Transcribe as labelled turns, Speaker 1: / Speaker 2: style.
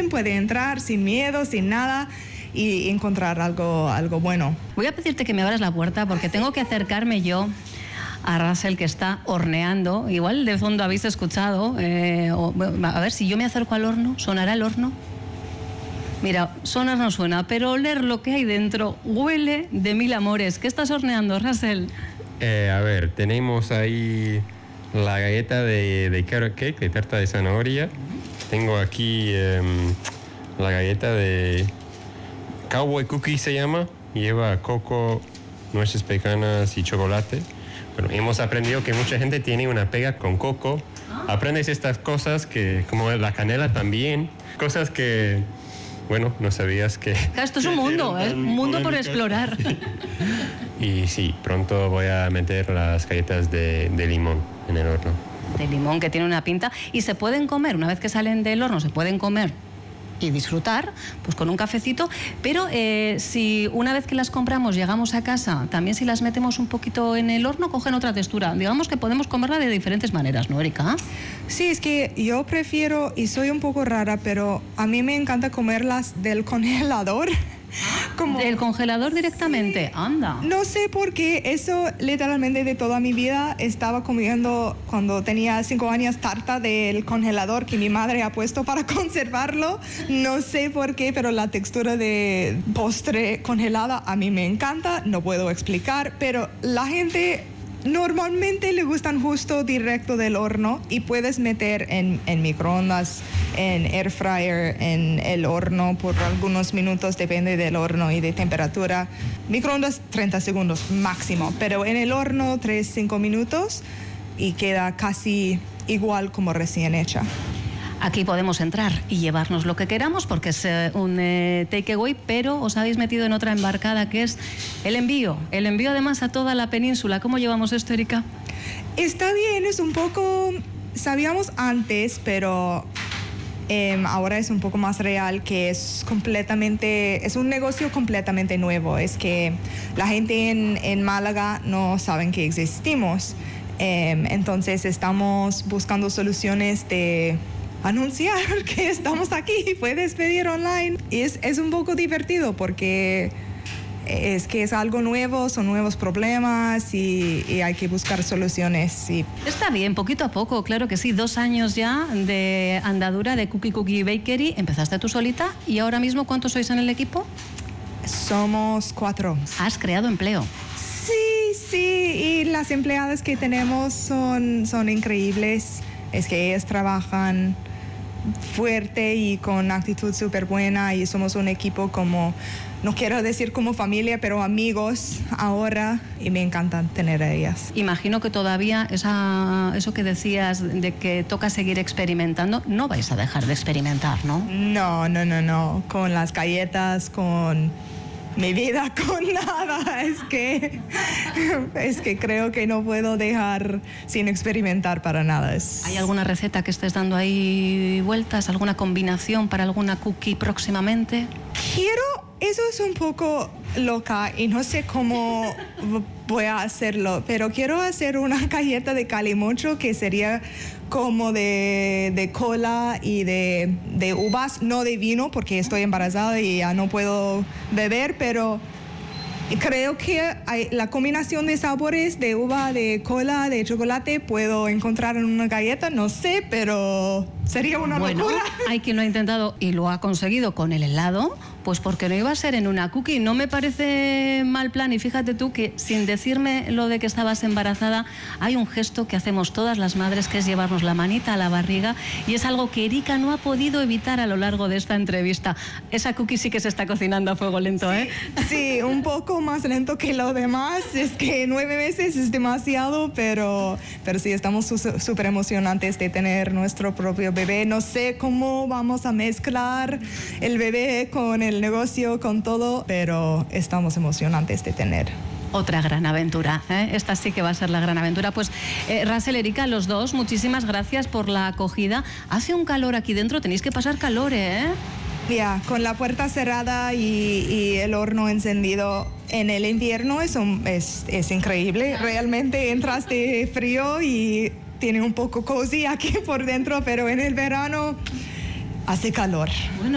Speaker 1: quieren, pueden entrar sin miedo, sin nada y encontrar algo bueno.
Speaker 2: Voy a pedirte que me abras la puerta porque tengo que acercarme yo a Russell, que está horneando. Igual de fondo habéis escuchado. A ver, si yo me acerco al horno, ¿sonará el horno? Mira, sonar no suena, pero oler lo que hay dentro huele de mil amores. ¿Qué estás horneando, Russell?
Speaker 3: A ver, tenemos ahí la galleta de carrot cake, de tarta de zanahoria. Tengo aquí la galleta de cowboy cookie, se llama. Lleva coco, nueces pecanas y chocolate. Bueno, hemos aprendido que mucha gente tiene una pega con coco. Aprendes estas cosas que, como la canela también, cosas que, bueno, no sabías que...
Speaker 2: Esto es un mundo, un mundo por explorar.
Speaker 3: Y sí, pronto voy a meter las galletas de limón en el horno.
Speaker 2: De limón, que tiene una pinta. Y se pueden comer, una vez que salen del horno, se pueden comer y disfrutar, pues con un cafecito. Pero si una vez que las compramos llegamos a casa, también si las metemos un poquito en el horno, cogen otra textura. Digamos que podemos comerla de diferentes maneras, ¿no, Erika?
Speaker 1: Sí, es que yo prefiero, y soy un poco rara, pero a mí me encanta comerlas del congelador. Como,
Speaker 2: ¿del congelador directamente?
Speaker 1: Sí,
Speaker 2: anda.
Speaker 1: No sé por qué, eso literalmente de toda mi vida estaba comiendo cuando tenía 5 años tarta del congelador que mi madre ha puesto para conservarlo. No sé por qué, pero la textura de postre congelada a mí me encanta, no puedo explicar, pero la gente normalmente le gustan justo directo del horno y puedes meter en microondas, en air fryer, en el horno por algunos minutos, depende del horno y de temperatura. Microondas 30 segundos máximo, pero en el horno 3-5 minutos y queda casi igual como recién hecha.
Speaker 2: Aquí podemos entrar y llevarnos lo que queramos porque es un takeaway, pero os habéis metido en otra embarcada que es el envío. El envío además a toda la península. ¿Cómo llevamos esto, Erika?
Speaker 1: Está bien, es un poco... Sabíamos antes, pero ahora es un poco más real que es un negocio completamente nuevo. Es que la gente en Málaga no saben que existimos. Entonces estamos buscando soluciones de anunciar que estamos aquí, puedes pedir online. Y es un poco divertido porque es que es algo nuevo, son nuevos problemas y hay que buscar soluciones.
Speaker 2: Está bien, poquito a poco, claro que sí. 2 años ya de andadura de Cookie Bakery. Empezaste tú solita y ahora mismo, ¿cuántos sois en el equipo?
Speaker 1: Somos 4.
Speaker 2: ¿Has creado empleo?
Speaker 1: Sí, y las empleadas que tenemos son increíbles. Es que ellas trabajan fuerte y con actitud súper buena y somos un equipo como, no quiero decir como familia, pero amigos ahora y me encanta tener a ellas.
Speaker 2: Imagino que todavía eso que decías de que toca seguir experimentando, no vais a dejar de experimentar, ¿no?
Speaker 1: No. Con las galletas, con mi vida, con nada. Es que creo que no puedo dejar sin experimentar para nada.
Speaker 2: ¿Hay alguna receta que estés dando ahí vueltas? ¿Alguna combinación para alguna cookie próximamente?
Speaker 1: Eso es un poco loca y no sé cómo voy a hacerlo, pero quiero hacer una galleta de calimocho que sería como de cola y de uvas, no de vino porque estoy embarazada y ya no puedo beber, pero creo que la combinación de sabores de uva, de cola, de chocolate puedo encontrar en una galleta, no sé, pero sería una locura.
Speaker 2: Hay quien lo ha intentado y lo ha conseguido con el helado, pues porque no iba a ser en una cookie. No me parece mal plan y fíjate tú que sin decirme lo de que estabas embarazada, hay un gesto que hacemos todas las madres que es llevarnos la manita a la barriga y es algo que Erika no ha podido evitar a lo largo de esta entrevista. Esa cookie sí que se está cocinando a fuego lento, ¿eh?
Speaker 1: Sí, un poco más lento que lo demás. Es que 9 meses es demasiado, pero sí estamos súper emocionantes de tener nuestro propio bebé. No sé cómo vamos a mezclar el bebé con el negocio, con todo, pero estamos emocionantes de tener.
Speaker 2: Otra gran aventura, ¿eh? Esta sí que va a ser la gran aventura. Pues Russell, Erika, los dos, muchísimas gracias por la acogida. Hace un calor aquí dentro, tenéis que pasar calor, ¿eh?
Speaker 1: Ya, con la puerta cerrada y el horno encendido en el invierno es increíble. Realmente entras de frío y tiene un poco cozy aquí por dentro, pero en el verano hace calor.
Speaker 2: Bueno.